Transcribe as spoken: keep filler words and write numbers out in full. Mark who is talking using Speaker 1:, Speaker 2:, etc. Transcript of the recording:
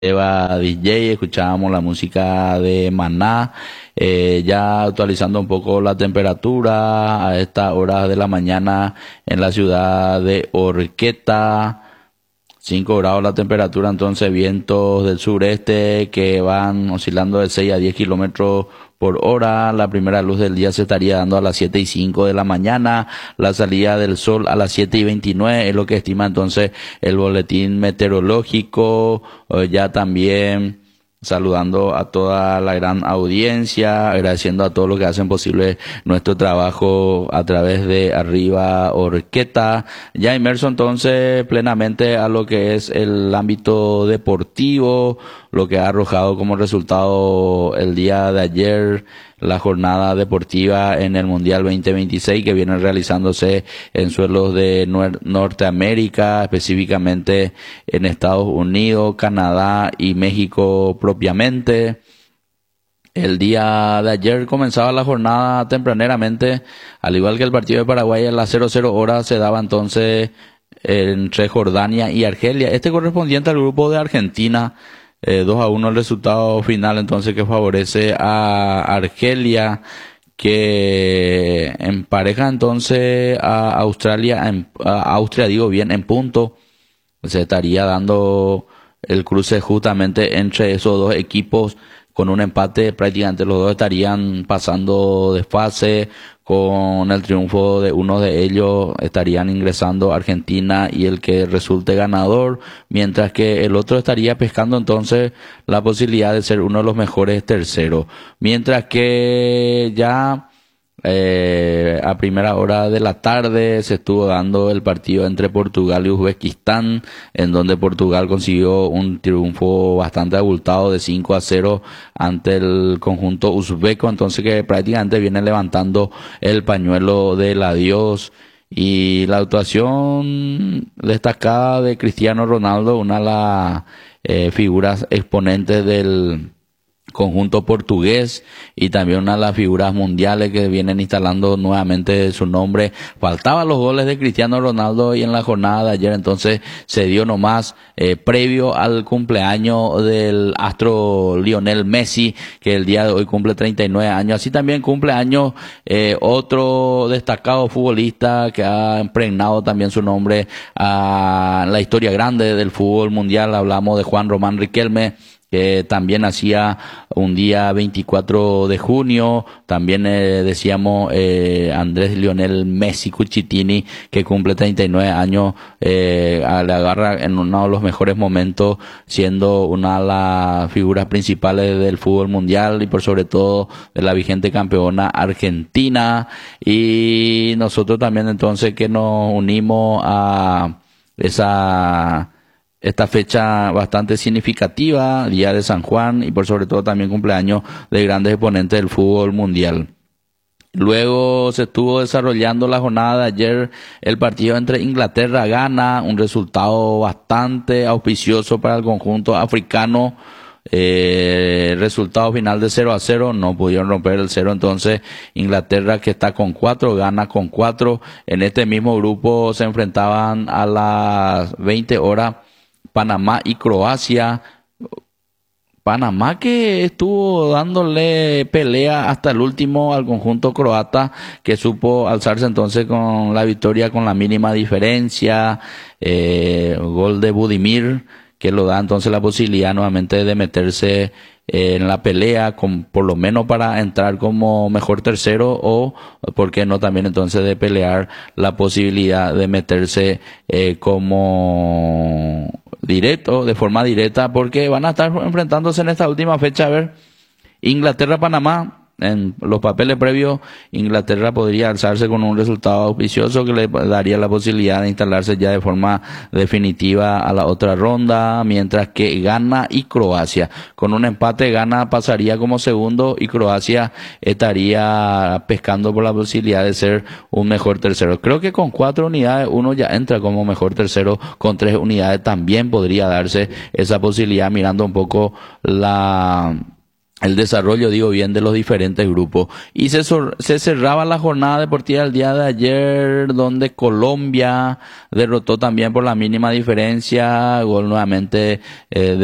Speaker 1: Eva D J, escuchábamos la música de Maná, eh, ya actualizando un poco la temperatura a esta hora de la mañana en la ciudad de Horqueta. Cinco grados la temperatura, entonces vientos del sureste que van oscilando de seis a diez kilómetros por hora. La primera luz del día se estaría dando a las siete y cinco de la mañana. La salida del sol a las siete y veintinueve es lo que estima entonces el boletín meteorológico. Eh, ya también saludando a toda la gran audiencia, agradeciendo a todos los que hacen posible nuestro trabajo a través de Arriba Horqueta. Ya inmerso entonces plenamente a lo que es el ámbito deportivo, lo que ha arrojado como resultado el día de ayer la jornada deportiva en el Mundial veinte veintiséis que viene realizándose en suelos de Nuer- Norteamérica, específicamente en Estados Unidos, Canadá y México propiamente. El día de ayer comenzaba la jornada tempraneramente, al igual que el partido de Paraguay a las cero cero horas se daba entonces entre Jordania y Argelia. Este correspondiente al grupo de Argentina. Eh, dos a uno el resultado final entonces que favorece a Argelia, que empareja entonces a Australia, en, a Austria digo bien, en punto. Se estaría dando el cruce justamente entre esos dos equipos. Con un empate prácticamente los dos estarían pasando de fase. Con el triunfo de uno de ellos estarían ingresando Argentina y el que resulte ganador, mientras que el otro estaría pescando entonces la posibilidad de ser uno de los mejores terceros. Mientras que ya eh, a primera hora de la tarde se estuvo dando el partido entre Portugal y Uzbekistán, en donde Portugal consiguió un triunfo bastante abultado de cinco a cero ante el conjunto uzbeco, entonces que prácticamente viene levantando el pañuelo del adiós. Y la actuación destacada de Cristiano Ronaldo, una de las eh, figuras exponentes del conjunto portugués y también una de las figuras mundiales que vienen instalando nuevamente su nombre. Faltaban los goles de Cristiano Ronaldo y en la jornada de ayer entonces se dio nomás eh, previo al cumpleaños del astro Lionel Messi, que el día de hoy cumple treinta y nueve años. Así también cumple años eh, otro destacado futbolista que ha impregnado también su nombre a la historia grande del fútbol mundial. Hablamos de Juan Román Riquelme, que también hacía un día veinticuatro de junio, también eh, decíamos eh, Andrés Lionel Messi Cuchitini, que cumple treinta y nueve años, eh, le agarra en uno de los mejores momentos, siendo una de las figuras principales del fútbol mundial y por sobre todo de la vigente campeona Argentina. Y nosotros también entonces que nos unimos a esa esta fecha bastante significativa, Día de San Juan y por sobre todo también cumpleaños de grandes exponentes del fútbol mundial. Luego se estuvo desarrollando la jornada de ayer el partido entre Inglaterra-Ghana, un resultado bastante auspicioso para el conjunto africano. Eh, resultado final de cero a cero, no pudieron romper el cero, entonces Inglaterra, que está con cuatro, Ghana con cuatro. En este mismo grupo se enfrentaban a las veinte horas Panamá y Croacia. Panamá que estuvo dándole pelea hasta el último al conjunto croata, que supo alzarse entonces con la victoria con la mínima diferencia. Eh, gol de Budimir, que lo da entonces la posibilidad nuevamente de meterse eh, en la pelea, con, por lo menos para entrar como mejor tercero o, por qué no, también entonces de pelear la posibilidad de meterse eh, como directo, de forma directa, porque van a estar enfrentándose en esta última fecha. A ver, Inglaterra-Panamá. En los papeles previos, Inglaterra podría alzarse con un resultado auspicioso que le daría la posibilidad de instalarse ya de forma definitiva a la otra ronda, mientras que Ghana y Croacia, con un empate, Ghana pasaría como segundo y Croacia estaría pescando por la posibilidad de ser un mejor tercero. Creo que con cuatro unidades uno ya entra como mejor tercero, con tres unidades también podría darse esa posibilidad, mirando un poco la el desarrollo, digo bien, de los diferentes grupos. Y se, se cerraba la jornada deportiva el día de ayer, donde Colombia derrotó también por la mínima diferencia, gol nuevamente eh, de